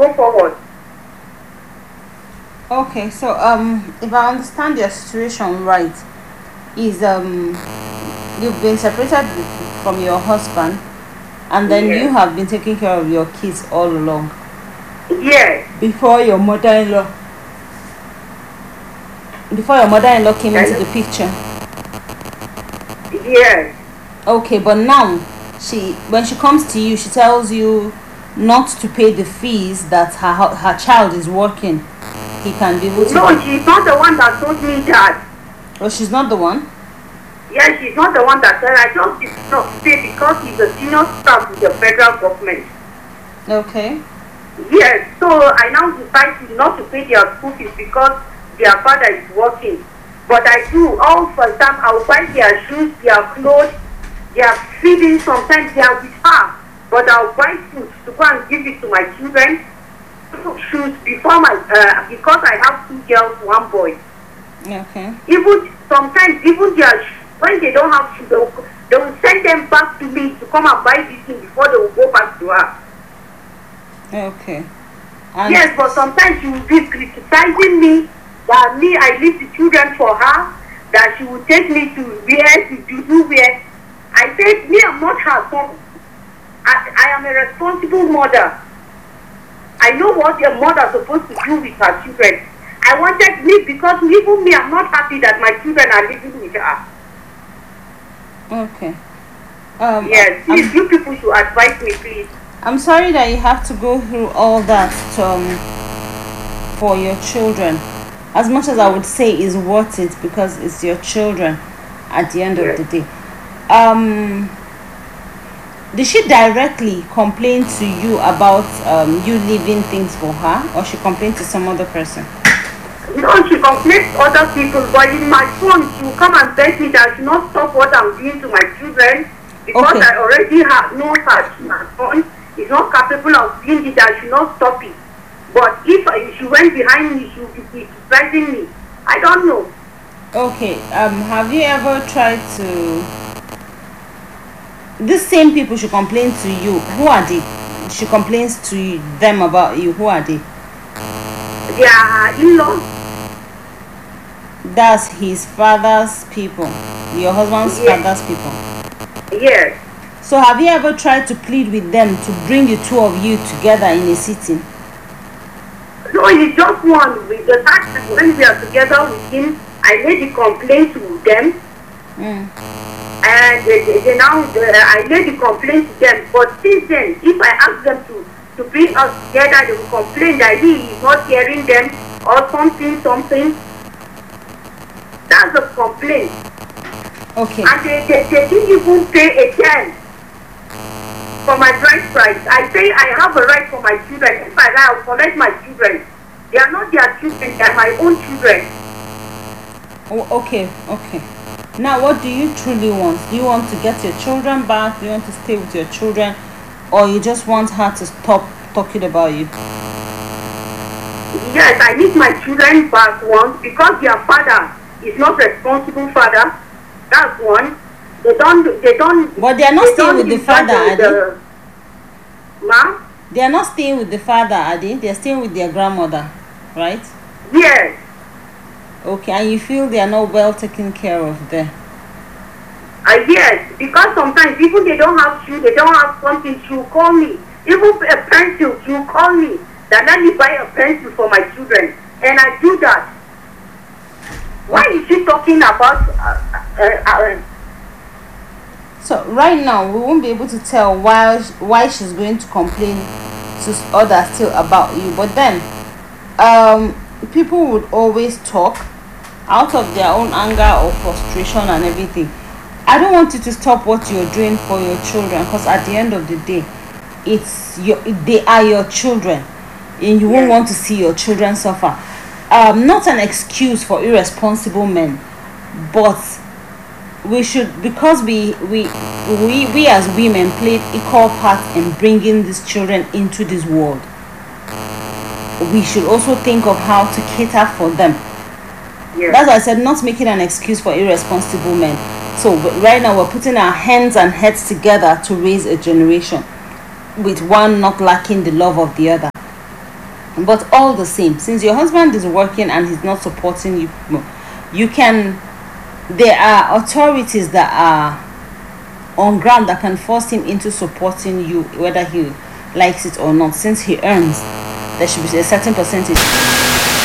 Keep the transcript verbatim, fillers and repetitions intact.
go forward. Okay, so um, if I understand your situation right, is um, you've been separated with- from your husband, and then you Yes. have been taking care of your kids all along Yes. before your mother-in-law before your mother-in-law came into Hello? the picture. Yes. Okay, but now she when she comes to you, she tells you not to pay the fees that her hu- her child is working. He can be able to No, do. she's not the one that told me that. Oh, she's not the one. Yes, she's not the one that said. I just did not say because he's a senior staff with the federal government. Okay. Yes, so I now decide to not to pay their school fees because their father is working. But I do, all for example, I'll buy their shoes, their clothes, their feeding, sometimes they are with her. But I'll buy food to go and give it to my children. Shoes before my, uh, because I have two girls, one boy. Okay. Even, sometimes, even their, sh- when they don't have shoes, they will, they will send them back to me to come and buy this thing before they will go back to her. Okay. And Yes, but sometimes she will be criticizing me that me, I leave the children for her, that she will take me to where, to do do where. I said, me, I'm not her son. I, I am a responsible mother. I know what a mother is supposed to do with her children. I wanted me, because even me, I'm not happy that my children are living with her. okay. Um, Yes, I'm, please, you people should advise me, please. I'm sorry that you have to go through all that um, for your children. As much as I would say is worth it because it's your children at the end of Yes. the day. Um, did she directly complain to you about um, you leaving things for her, or she complained to some other person? No, she complains to other people, but in my phone, she will come and beg me that I should not stop what I'm doing to my children because Okay. I already have know that my son is not capable of doing it, I should not stop it. But if I, she went behind me, she would be criticizing me. I don't know. Okay. Um, have you ever tried to? These same people she complain to you. Who are they? She complains to you, them about you. Who are they? They are in-laws. That's his father's people. Your husband's Yes. father's people. Yes. So have you ever tried to plead with them to bring the two of you together in a sitting? No, it's just one. With the fact that when we are together with him, I made the complaint to them. Mm. And they, they, they now, uh, I made the complaint to them. But since then, if I ask them to, to bring us together, they will complain that he is not hearing them or something, something. That's a complaint. Okay. And they, they, they didn't even pay a dime for my bride price. I say I have a right for my children. If I lie, I'll collect my children. They are not their children, they are my own children. Oh, okay. Okay. Now, what do you truly want? Do you want to get your children back? Do you want to stay with your children, or you just want her to stop talking about you? Yes, I need my children back once because their father is not responsible father. That's one. They don't, they don't. But they are not they staying don't with the invite father, them are with the- Ma'am? They are not staying with the father, are they? They are staying with their grandmother, right? Yes. Okay, and you feel they are not well taken care of there. Uh, yes, because sometimes even they don't have shoes, they don't have something, she will call me. Even a pencil, she will call me that let me buy a pencil for my children. And I do that. Why is she talking about uh, uh, uh, So right now we won't be able to tell why why she's going to complain to others still about you. But then, um, people would always talk out of their own anger or frustration and everything. I don't want you to stop what you're doing for your children, because at the end of the day, it's your they are your children, and you won't Yes. want to see your children suffer. Um, not an excuse for irresponsible men, but we should, because we we we, we as women played equal part in bringing these children into this world. We should also think of how to cater for them. yes. That's why I said not making an excuse for irresponsible men. So w- right now we're putting our hands and heads together to raise a generation with one not lacking the love of the other. But all the same, since your husband is working and he's not supporting you, you can, there are authorities that are on ground that can force him into supporting you, whether he likes it or not. Since he earns, there should be a certain percentage